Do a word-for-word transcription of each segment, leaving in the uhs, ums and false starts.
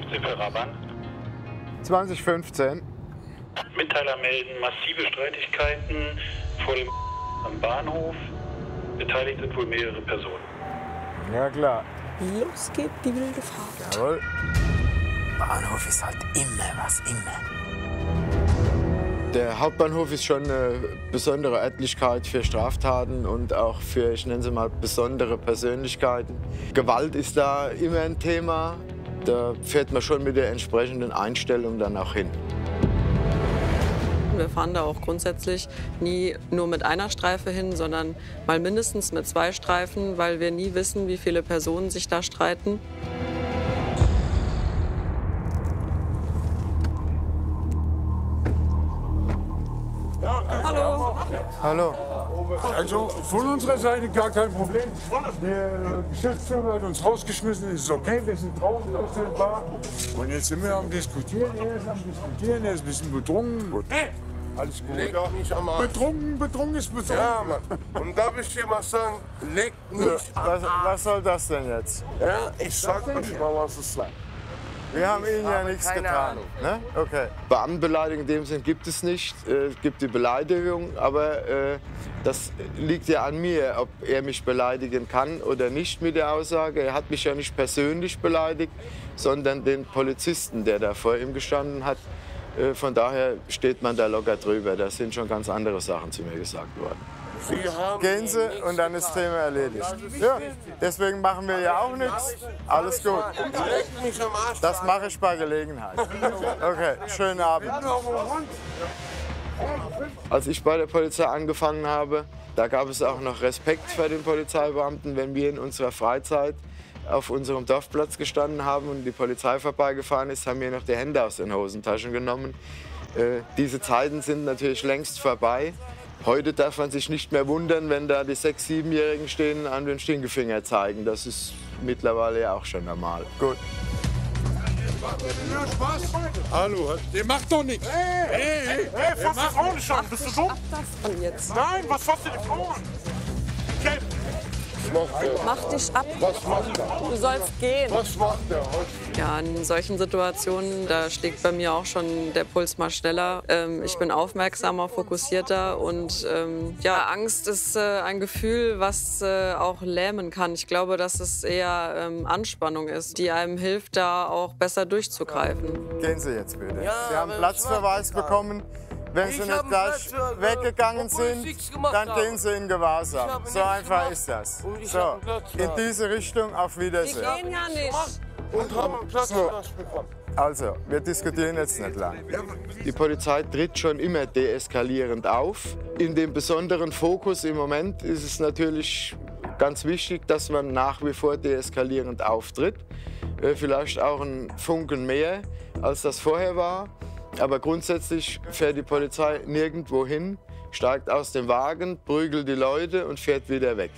Separaban. zwanzig fünfzehn. Mitteiler melden massive Streitigkeiten vor dem am Bahnhof. Beteiligt sind wohl mehrere Personen. Ja, klar. Los geht die wilde Fahrt. Jawohl. Bahnhof ist halt immer was, immer. Der Hauptbahnhof ist schon eine besondere Örtlichkeit für Straftaten und auch für, ich nenne sie mal, besondere Persönlichkeiten. Gewalt ist da immer ein Thema. Da fährt man schon mit der entsprechenden Einstellung dann auch hin. Wir fahren da auch grundsätzlich nie nur mit einer Streife hin, sondern mal mindestens mit zwei Streifen, weil wir nie wissen, wie viele Personen sich da streiten. Hallo. Hallo. Also von unserer Seite gar kein Problem. Der Geschäftsführer hat uns rausgeschmissen, es ist okay, wir sind draußen aus der Bar. Und jetzt sind wir am Diskutieren, er ist am Diskutieren, er ist ein bisschen betrunken. Gut. Alles gut. Leg nicht am Arsch. Betrunken, betrunken ist betrunken. Ja, Mann. Und darf ich dir was sagen? Leg nicht am Was, was soll das denn jetzt? Ja, ich sag euch mal, was es ist. Wir haben Ihnen ja habe nichts keine getan. Ahnung. Ne? Okay. Beamtenbeleidigung in dem Sinn gibt es nicht. Äh, Es gibt die Beleidigung, aber äh, das liegt ja an mir, ob er mich beleidigen kann oder nicht mit der Aussage. Er hat mich ja nicht persönlich beleidigt, sondern den Polizisten, der da vor ihm gestanden hat. Äh, Von daher steht man da locker drüber. Da sind schon ganz andere Sachen zu mir gesagt worden. Sie haben Gehen Sie und dann ist das Thema erledigt. Ja, deswegen machen wir ja auch nichts. Alles gut. Leg mich am Arsch. Das mache ich bei Gelegenheit. Okay, schönen Abend. Als ich bei der Polizei angefangen habe, da gab es auch noch Respekt vor den Polizeibeamten, wenn wir in unserer Freizeit auf unserem Dorfplatz gestanden haben und die Polizei vorbeigefahren ist, haben wir noch die Hände aus den Hosentaschen genommen. Äh, diese Zeiten sind natürlich längst vorbei. Heute darf man sich nicht mehr wundern, wenn da die sechs-, siebenjährigen stehen und an den Stinkefinger zeigen. Das ist mittlerweile ja auch schon normal. Gut. Ja, Spaß. Hallo, der macht doch nichts. Hey, hey, hey, hey, fass die Frauen nicht an. Bist du dumm? Das von jetzt. Nein, was fasst du die Frauen? Okay. Mach dich ab. Was macht er? Du sollst gehen. Was macht er? Ja, in solchen Situationen, da schlägt bei mir auch schon der Puls mal schneller. Ähm, ich bin aufmerksamer, fokussierter und ähm, ja, Angst ist äh, ein Gefühl, was äh, auch lähmen kann. Ich glaube, dass es eher ähm, Anspannung ist, die einem hilft, da auch besser durchzugreifen. Gehen Sie jetzt bitte. Ja, Sie haben aber Platzverweis ich war- bekommen. Wenn Ich Sie hab nicht einen gleich Platzverweis, weggegangen obwohl ich sind, nichts gemacht dann habe. gehen Sie in Ich Gewahrsam. habe So nichts einfach gemacht. ist das. Und ich So, hab einen Platzverweis. in diese Richtung, auf Wir Wiedersehen. gehen ja nicht. Und haben einen Platz bekommen. Also, wir diskutieren jetzt nicht lang. Die Polizei tritt schon immer deeskalierend auf. In dem besonderen Fokus im Moment ist es natürlich ganz wichtig, dass man nach wie vor deeskalierend auftritt. Äh, Vielleicht auch ein Funken mehr, als das vorher war. Aber grundsätzlich fährt die Polizei nirgendwo hin, steigt aus dem Wagen, prügelt die Leute und fährt wieder weg.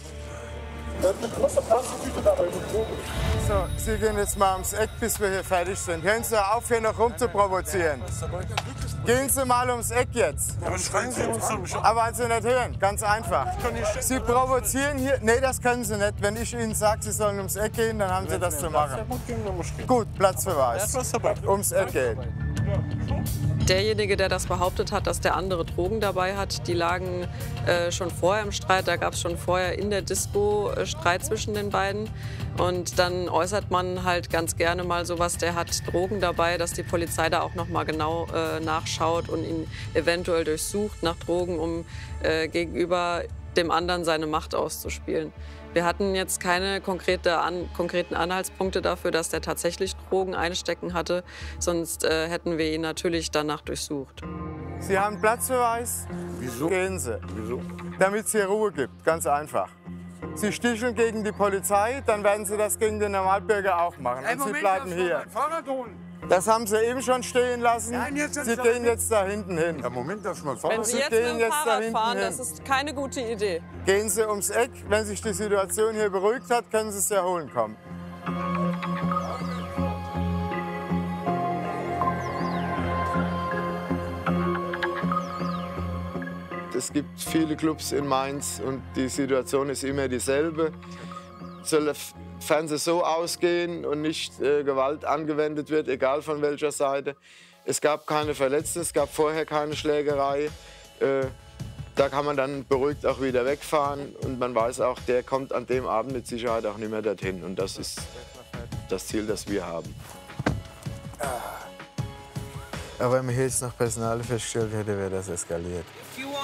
So, Sie gehen jetzt mal ums Eck, bis wir hier fertig sind. Hören Sie auf, hier noch rumzuprovozieren. Gehen Sie mal ums Eck jetzt. Aber schreien Sie uns doch nicht an. Aber Sie nicht hören, ganz einfach. Sie provozieren hier. Nee, das können Sie nicht. Wenn ich Ihnen sage, Sie sollen ums Eck gehen, dann haben Sie das zu machen. Gut, Platzverweis. Ums Eck gehen. Derjenige, der das behauptet hat, dass der andere Drogen dabei hat, die lagen äh, schon vorher im Streit. Da gab es schon vorher in der Disco äh, Streit zwischen den beiden. Und dann äußert man halt ganz gerne mal sowas, der hat Drogen dabei, dass die Polizei da auch noch mal genau äh, nachschaut und ihn eventuell durchsucht nach Drogen, um äh, gegenüber dem anderen seine Macht auszuspielen. Wir hatten jetzt keine konkrete an, konkreten Anhaltspunkte dafür, dass der tatsächlich Drogen einstecken hatte. Sonst äh, hätten wir ihn natürlich danach durchsucht. Sie haben Platzverweis? Wieso? Gehen Sie. Wieso? Damit es hier Ruhe gibt, ganz einfach. Sie sticheln gegen die Polizei, dann werden Sie das gegen den Normalbürger auch machen. Und Sie bleiben hier. Fahrrad holen. Das haben Sie eben schon stehen lassen. Nein, jetzt sind Sie Sie gehen da jetzt da hinten hin. Ja, Moment, darf ich mal Wenn fahren? Sie Sie jetzt gehen mit dem jetzt da Fahrrad hinten fahren, hin. das ist keine gute Idee. Gehen Sie ums Eck. Wenn sich die Situation hier beruhigt hat, können Sie es ja holen kommen. Es gibt viele Clubs in Mainz und die Situation ist immer dieselbe. Soll sofern sie so ausgehen und nicht äh, Gewalt angewendet wird, egal von welcher Seite. Es gab keine Verletzten, es gab vorher keine Schlägerei. Äh, da kann man dann beruhigt auch wieder wegfahren und man weiß auch, der kommt an dem Abend mit Sicherheit auch nicht mehr dorthin. Und das ist das Ziel, das wir haben. Aber wenn man hier jetzt noch Personal festgestellt hätte, wäre das eskaliert.